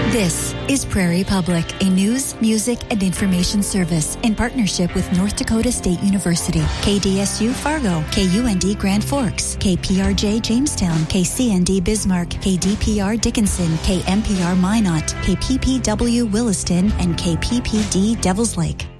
This is Prairie Public, a news, music, and information service in partnership with North Dakota State University, KDSU Fargo, KUND Grand Forks, KPRJ Jamestown, KCND Bismarck, KDPR Dickinson, KMPR Minot, KPPW Williston, and KPPD Devils Lake.